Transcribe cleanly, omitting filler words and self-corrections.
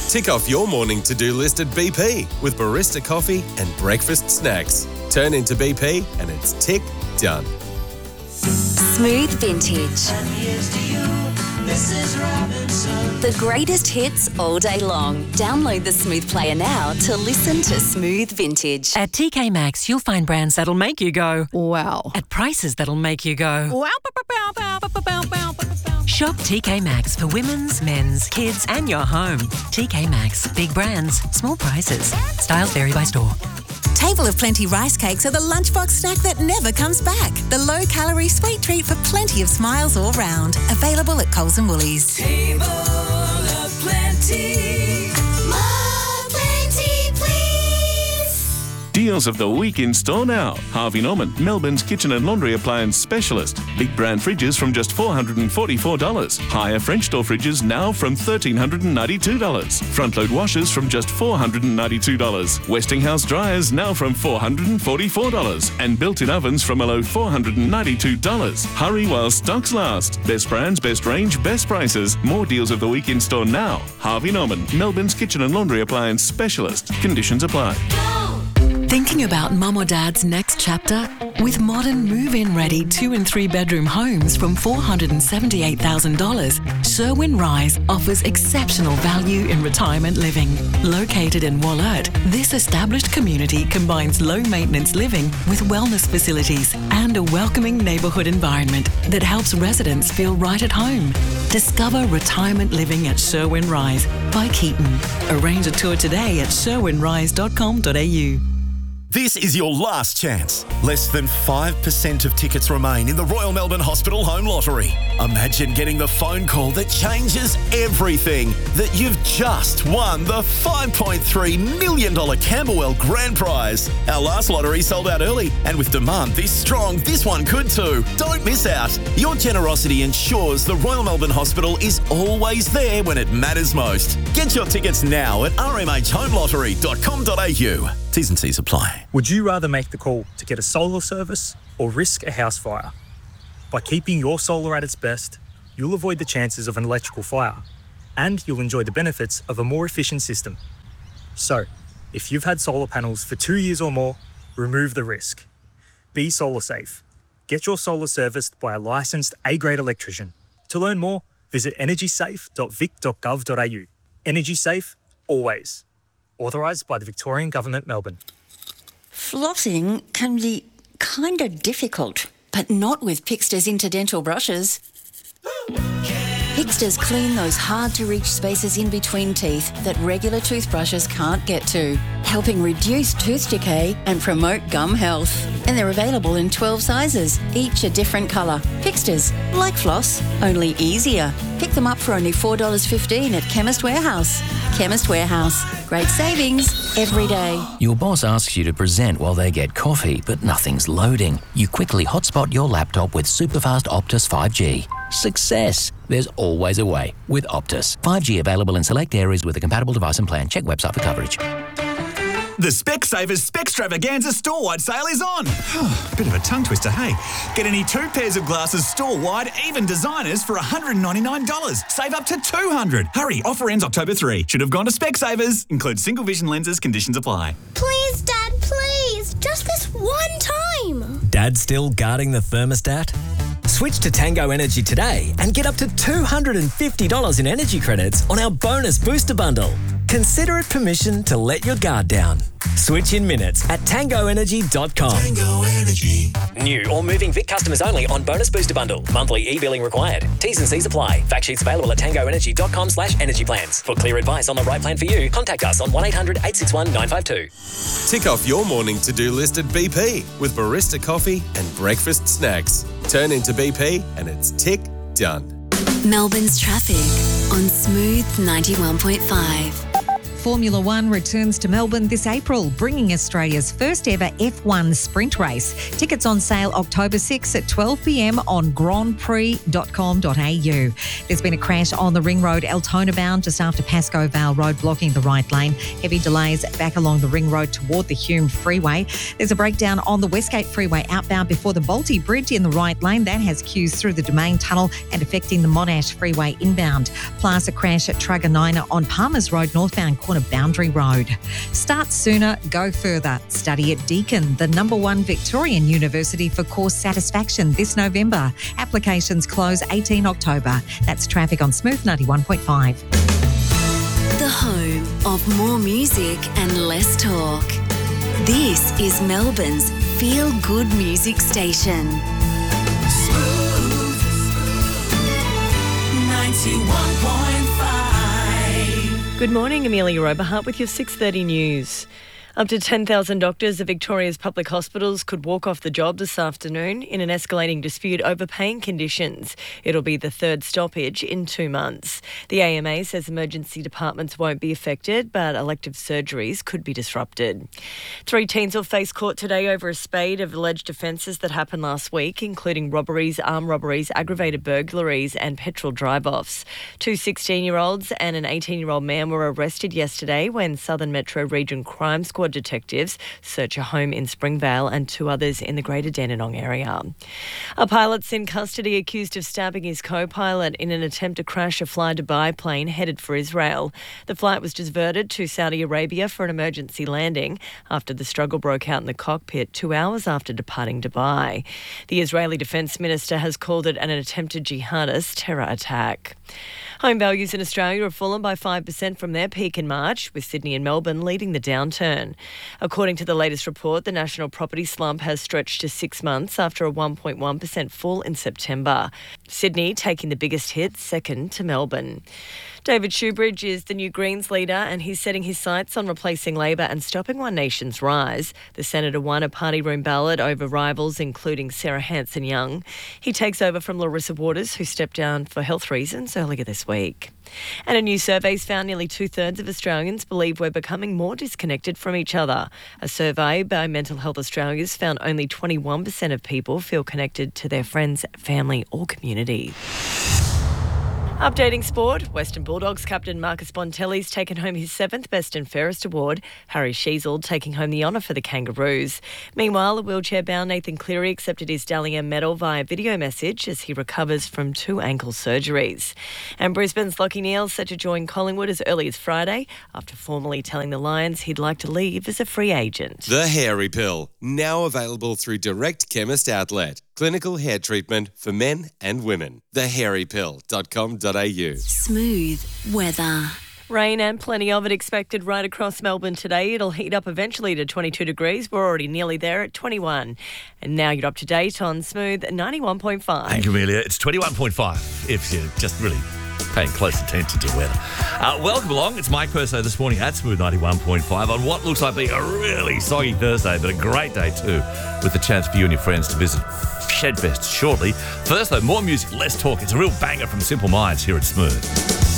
Tick off your morning to-do list at BP with barista coffee and breakfast snacks. Turn into BP and it's tick done. Smooth Vintage. And here's to you, Mrs. Robinson. The greatest hits all day long. Download the Smooth player now to listen to Smooth Vintage. At TK Maxx, you'll find brands that'll make you go, wow. At prices that'll make you go, Wow. Shop TK Maxx for women's, men's, kids and your home. TK Maxx. Big brands, small prices. Styles vary by store. Table of Plenty rice cakes are the lunchbox snack that never comes back. The low-calorie sweet treat for plenty of smiles all round. Available at Coles and Woolies. Table of Plenty. More plenty, please. Deals of the week in store now. Harvey Norman, Melbourne's kitchen and laundry appliance specialist. Big brand fridges from just $444. Higher French door fridges now from $1,392. Front load washers from just $492. Westinghouse dryers now from $444. And built-in ovens from a low $492. Hurry while stocks last. Best brands, best range, best prices. More deals of the week in store now. Harvey Norman, Melbourne's kitchen and laundry appliance specialist. Conditions apply. Thinking about mum or dad's next chapter? With modern move-in ready 2 and 3 bedroom homes from $478,000, Sherwin Rise offers exceptional value in retirement living. Located in Wollert, this established community combines low-maintenance living with wellness facilities and a welcoming neighbourhood environment that helps residents feel right at home. Discover retirement living at Sherwin Rise by Keaton. Arrange a tour today at sherwinrise.com.au. This is your last chance. Less than 5% of tickets remain in the Royal Melbourne Hospital Home Lottery. Imagine getting the phone call that changes everything, that you've just won the $5.3 million Camberwell Grand Prize. Our last lottery sold out early, and with demand this strong, this one could too. Don't miss out. Your generosity ensures the Royal Melbourne Hospital is always there when it matters most. Get your tickets now at rmhhomelottery.com.au. T's and C's apply. Would you rather make the call to get a solar service or risk a house fire? By keeping your solar at its best, you'll avoid the chances of an electrical fire, and you'll enjoy the benefits of a more efficient system. So, if you've had solar panels for 2 years or more, remove the risk. Be solar safe. Get your solar serviced by a licensed A-grade electrician. To learn more, visit energysafe.vic.gov.au. Energy safe, always. Authorised by the Victorian Government, Melbourne. Flossing can be kind of difficult, but not with Pixter's interdental brushes. Pixter's clean those hard-to-reach spaces in between teeth that regular toothbrushes can't get to, helping reduce tooth decay and promote gum health. And they're available in 12 sizes, each a different colour. Pixter's, like floss, only easier. Pick them up for only $4.15 at Chemist Warehouse. Chemist Warehouse. Great savings every day. Your boss asks you to present while they get coffee, but nothing's loading. You quickly hotspot your laptop with superfast Optus 5G. Success! There's always a way with Optus. 5G available in select areas with a compatible device and plan. Check website for coverage. The Specsavers Specstravaganza store-wide sale is on. Bit of a tongue twister, hey? Get any 2 pairs of glasses store-wide, even designers, for $199. Save up to $200. Hurry, offer ends October 3. Should have gone to Specsavers. Includes single vision lenses, conditions apply. Please, Dad, please. Just this one time. Dad still guarding the thermostat? Switch to Tango Energy today and get up to $250 in energy credits on our bonus booster bundle. Consider it permission to let your guard down. Switch in minutes at tangoenergy.com. Tango Energy. New or moving Vic customers only on bonus booster bundle. Monthly e-billing required. T's and C's apply. Fact sheets available at tangoenergy.com/energy plans. For clear advice on the right plan for you, contact us on 1-800-861-952. Tick off your morning to-do list at BP with barista coffee and breakfast snacks. Turn into BP and it's tick done. Melbourne's traffic on Smooth 91.5. Formula One returns to Melbourne this April, bringing Australia's first ever F1 sprint race. Tickets on sale October 6 at 12 p.m. on grandprix.com.au. There's been a crash on the Ring Road Altona bound just after Pascoe Vale Road, blocking the right lane. Heavy delays back along the Ring Road toward the Hume Freeway. There's a breakdown on the Westgate Freeway outbound before the Balti Bridge in the right lane. That has queues through the Domain Tunnel and affecting the Monash Freeway inbound. Plus a crash at Truganina on Palmers Road northbound corner Boundary Road. Start sooner, go further. Study at Deakin, the #1 Victorian university for course satisfaction this November. Applications close 18 October. That's traffic on Smooth 91.5. The home of more music and less talk. This is Melbourne's feel-good music station. Smooth 91.5. Good morning, Amelia Oberhart with your 6:30 news. Up to 10,000 doctors of Victoria's public hospitals could walk off the job this afternoon in an escalating dispute over paying conditions. It'll be the third stoppage in 2 months. The AMA says emergency departments won't be affected, but elective surgeries could be disrupted. 3 teens will face court today over a spate of alleged offences that happened last week, including robberies, armed robberies, aggravated burglaries and petrol drive-offs. 2 16-year-olds and an 18-year-old man were arrested yesterday when Southern Metro Region Crime Squad detectives search a home in Springvale and 2 others in the Greater Dandenong area. A pilot's in custody accused of stabbing his co-pilot in an attempt to crash a Fly Dubai plane headed for Israel. The flight was diverted to Saudi Arabia for an emergency landing after the struggle broke out in the cockpit 2 hours after departing Dubai. The Israeli Defence Minister has called it an attempted jihadist terror attack. Home values in Australia have fallen by 5% from their peak in March, with Sydney and Melbourne leading the downturn. According to the latest report, the national property slump has stretched to 6 months after a 1.1% fall in September. Sydney taking the biggest hit, second to Melbourne. David Shoebridge is the new Greens leader and he's setting his sights on replacing Labor and stopping One Nation's rise. The senator won a party room ballot over rivals including Sarah Hanson-Young. He takes over from Larissa Waters, who stepped down for health reasons earlier this week. And a new survey's found nearly 2/3 of Australians believe we're becoming more disconnected from each other. A survey by Mental Health Australia's found only 21% of people feel connected to their friends, family or community. Updating sport, Western Bulldogs captain Marcus Bontelli's taken home his 7th Best and Fairest award, Harry Sheasel taking home the honour for the Kangaroos. Meanwhile, a wheelchair-bound Nathan Cleary accepted his Dally M medal via video message as he recovers from 2 ankle surgeries. And Brisbane's Lachie Neale set to join Collingwood as early as Friday after formally telling the Lions he'd like to leave as a free agent. The Hairy Pill, now available through Direct Chemist Outlet. Clinical hair treatment for men and women. thehairypill.com.au. Smooth weather. Rain and plenty of it expected right across Melbourne today. It'll heat up eventually to 22 degrees. We're already nearly there at 21. And now you're up to date on Smooth 91.5. Thank you, Amelia. It's 21.5 if you're just really paying close attention to weather. Welcome along. It's Mike Perso this morning at Smooth 91.5 on what looks like being a really soggy Thursday, but a great day too, with the chance for you and your friends to visit Shedfest shortly. First, though, more music, less talk. It's a real banger from Simple Minds here at Smooth.